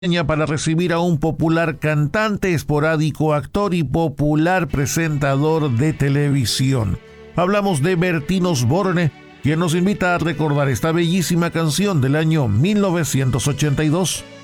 para recibir a un popular cantante, esporádico actor y popular presentador de televisión. Hablamos de Bertín Osborne, quien nos invita a recordar esta bellísima canción del año 1982.